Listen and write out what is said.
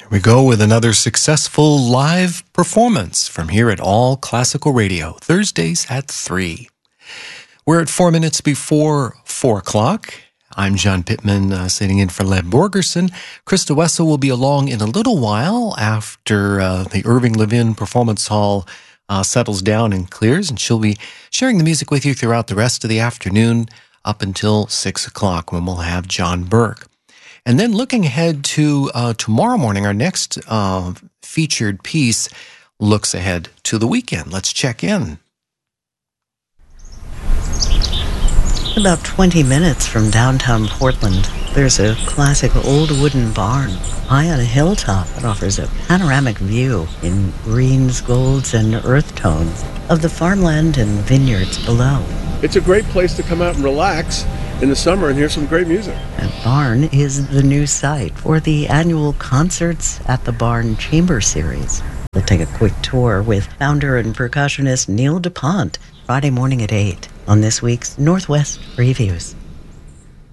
We go with another successful live performance from here at All Classical Radio, Thursdays at 3. We're at 4 minutes before 4 o'clock. I'm John Pittman, sitting in for Lev Borgerson. Krista Wessel will be along in a little while after the Irving Levin Performance Hall settles down and clears, and she'll be sharing the music with you throughout the rest of the afternoon up until 6 o'clock when we'll have John Burke. And then looking ahead to tomorrow morning, our next featured piece looks ahead to the weekend. Let's check in. About 20 minutes from downtown Portland, there's a classic old wooden barn high on a hilltop that offers a panoramic view in greens, golds, and earth tones of the farmland and vineyards below. It's a great place to come out and relax in the summer and hear some great music. That barn is the new site for the annual Concerts at the Barn Chamber Series. We'll take a quick tour with founder and percussionist Neil DuPont Friday morning at 8 on this week's Northwest Previews.